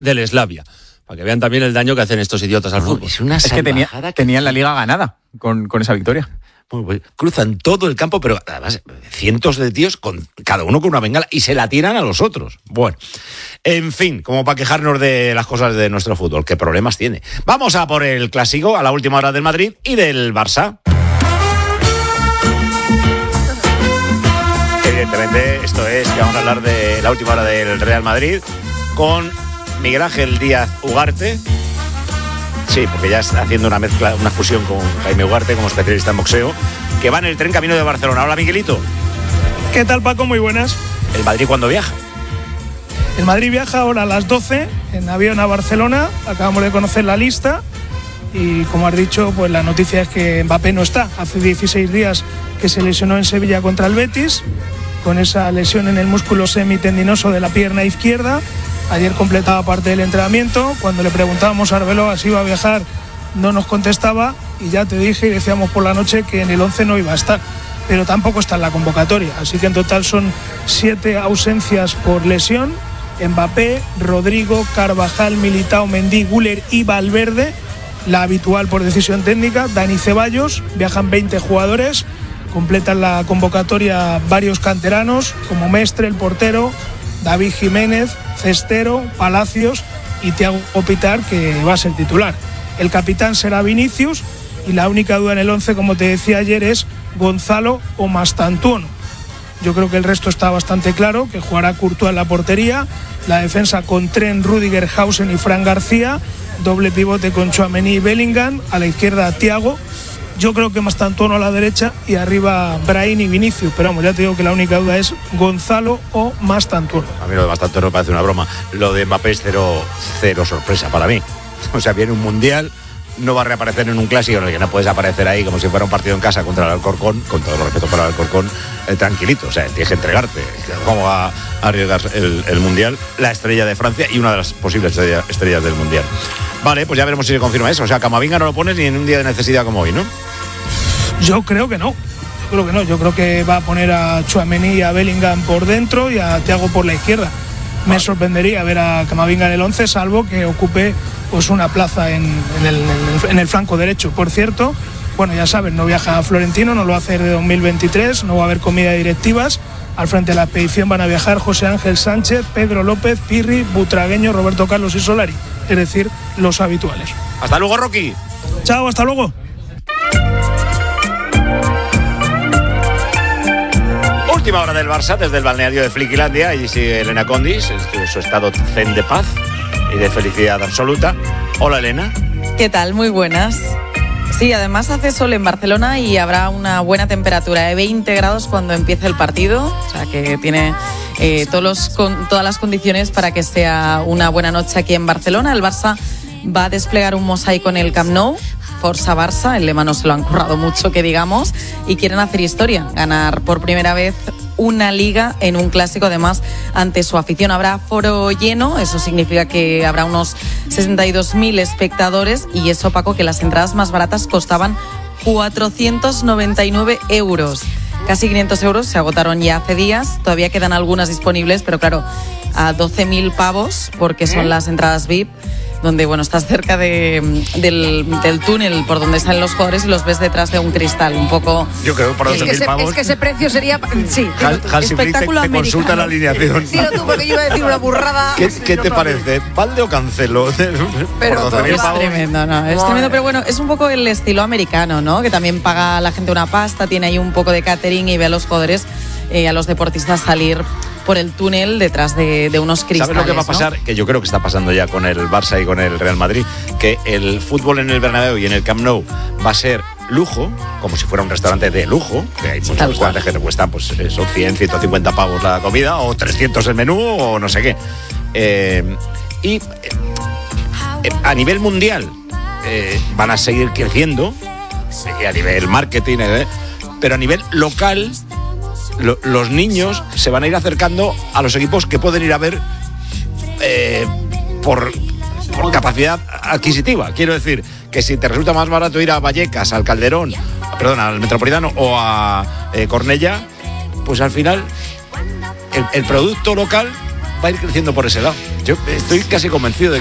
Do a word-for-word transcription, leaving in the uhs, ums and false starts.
del Slavia. Para que vean también el daño que hacen estos idiotas al no, fútbol. Es, una es que tenía, que tenían la liga ganada con, con esa victoria. Cruzan todo el campo, pero además cientos de tíos, con cada uno con una bengala, y se la tiran a los otros. Bueno, en fin, como para quejarnos de las cosas de nuestro fútbol, qué problemas tiene. Vamos a por el clásico, a la última hora del Madrid y del Barça. Evidentemente, esto es que vamos a hablar de la última hora del Real Madrid con Miguel Ángel Díaz Ugarte. Sí, porque ya está haciendo una mezcla, una fusión con Jaime Ugarte como especialista en boxeo, que va en el tren camino de Barcelona. Hola, Miguelito. ¿Qué tal, Paco? Muy buenas. ¿El Madrid cuándo viaja? El Madrid viaja ahora a las doce en avión a Barcelona. Acabamos de conocer la lista y, como has dicho, pues la noticia es que Mbappé no está. Hace dieciséis días que se lesionó en Sevilla contra el Betis, con esa lesión en el músculo semitendinoso de la pierna izquierda. Ayer completaba parte del entrenamiento. Cuando le preguntábamos a Arbeloa si iba a viajar, no nos contestaba, y ya te dije y decíamos por la noche que en el once no iba a estar, pero tampoco está en la convocatoria. Así que en total son siete ausencias por lesión: Mbappé, Rodrigo, Carvajal, Militao, Mendy, Güler y Valverde. La habitual por decisión técnica, Dani Ceballos. Viajan veinte jugadores. Completan la convocatoria varios canteranos como Mestre, el portero, David Jiménez, Cestero, Palacios y Thiago Pitar, que va a ser titular. El capitán será Vinicius y la única duda en el once, como te decía ayer, es Gonzalo o Mastantuono. Yo creo que el resto está bastante claro, que jugará Courtois en la portería, la defensa con Trent, Rüdiger, Hausen y Fran García, doble pivote con Tchouaméni y Bellingham, a la izquierda Thiago. Yo creo que Mastantuono a la derecha y arriba Brahim y Vinicius, pero vamos, ya te digo que la única duda es Gonzalo o Mastantuono. A mí lo de Mastantuono me parece una broma. Lo de Mbappé es cero, cero sorpresa para mí. O sea, viene un mundial, no va a reaparecer en un clásico en el que no puedes aparecer ahí como si fuera un partido en casa contra el Alcorcón, con todo el respeto para el Alcorcón, eh, tranquilito. O sea, tienes que entregarte. ¿Cómo va a arriesgar el, el mundial? La estrella de Francia y una de las posibles estrellas, estrellas del mundial. Vale, pues ya veremos si se confirma eso. O sea, Camavinga no lo pones ni en un día de necesidad como hoy, ¿no? Yo creo que no. Yo creo que no. Yo creo que va a poner a Tchouaméni y a Bellingham por dentro y a Thiago por la izquierda. Me sorprendería ver a Camavinga en el once, salvo que ocupe pues una plaza en, en, el, en, el, en el flanco derecho. Por cierto, bueno, ya saben, no viaja Florentino, no lo va a hacer de dos mil veintitrés, no va a haber comida de directivas. Al frente de la expedición van a viajar José Ángel Sánchez, Pedro López, Pirri, Butragueño, Roberto Carlos y Solari. Es decir, los habituales. Hasta luego, Rocky. Chao, hasta luego. Última hora del Barça desde el balneario de Fliquilandia. Allí sigue Elena Condis, en su estado zen de paz y de felicidad absoluta. Hola, Elena. ¿Qué tal? Muy buenas. Sí, además hace sol en Barcelona y habrá una buena temperatura de veinte grados cuando empiece el partido. O sea que tiene eh, todos los, con, todas las condiciones para que sea una buena noche aquí en Barcelona. El Barça va a desplegar un mosaico en el Camp Nou. Forza Barça, el lema no se lo han currado mucho, que digamos, y quieren hacer historia, ganar por primera vez una liga en un clásico, además ante su afición. Habrá foro lleno, eso significa que habrá unos sesenta y dos mil espectadores, y eso, Paco, que las entradas más baratas costaban cuatrocientos noventa y nueve euros. Casi quinientos euros, se agotaron ya hace días, todavía quedan algunas disponibles, pero claro, a doce mil pavos, porque son las entradas V I P, donde, bueno, estás cerca de, del, del túnel por donde salen los jugadores y los ves detrás de un cristal, un poco... Yo creo por doce mil pavos... Es que ese precio sería... Sí, Hal, espectáculo te, te consulta la alineación. Sí, tú, porque yo iba a decir una burrada. ¿Qué, ¿qué te parece? ¿Valde o cancelo? Pero por es pavos. Tremendo, ¿no? Es tremendo, pero bueno, es un poco el estilo americano, ¿no? Que también paga a la gente una pasta, tiene ahí un poco de catering y ve a los jugadores, eh, a los deportistas salir por el túnel detrás de, de unos cristales. ¿Sabes lo que va a pasar? ¿No? Que yo creo que está pasando ya con el Barça y con el Real Madrid, que el fútbol en el Bernabéu y en el Camp Nou va a ser lujo, como si fuera un restaurante de lujo, que hay muchos restaurantes que te cuestan pues eso, cien, ciento cincuenta pavos la comida, o trescientos el menú, o no sé qué. Eh, y eh, a nivel mundial eh, van a seguir creciendo, eh, a nivel marketing, eh, pero a nivel local... Lo, los niños se van a ir acercando a los equipos que pueden ir a ver eh, por, por capacidad adquisitiva. Quiero decir que si te resulta más barato ir a Vallecas, al Calderón, perdón, al Metropolitano o a eh, Cornellá, pues al final el, el producto local va a ir creciendo por ese lado. Yo estoy casi convencido de